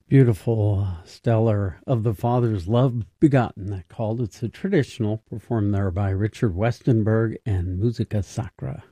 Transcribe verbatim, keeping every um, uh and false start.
Beautiful, uh, stellar, of the Father's Love Begotten, that called. It's a traditional performed there by Richard Westenberg and Musica Sacra.